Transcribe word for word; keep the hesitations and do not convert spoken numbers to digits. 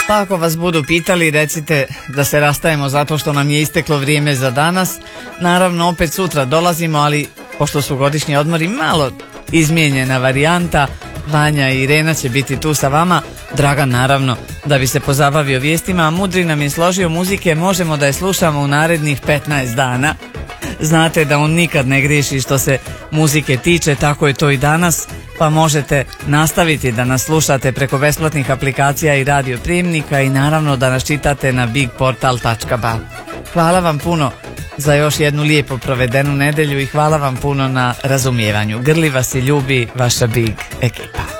Pa ako vas budu pitali, recite da se rastajemo zato što nam je isteklo vrijeme za danas. Naravno, opet sutra dolazimo, ali pošto su godišnji odmori malo izmijenjena varijanta, Vanja i Irena će biti tu sa vama. Dragan naravno da bi se pozabavio vijestima, a Mudri nam je složio muzike, možemo da je slušamo u narednih petnaest dana. Znate da on nikad ne griješi što se muzike tiče, tako je to i danas, pa možete nastaviti da nas slušate preko besplatnih aplikacija i radio prijemnika i naravno da nas čitate na big portal tačka ba. Hvala vam puno za još jednu lijepo provedenu nedelju i hvala vam puno na razumijevanju. Grli vas i ljubi vaša Big ekipa.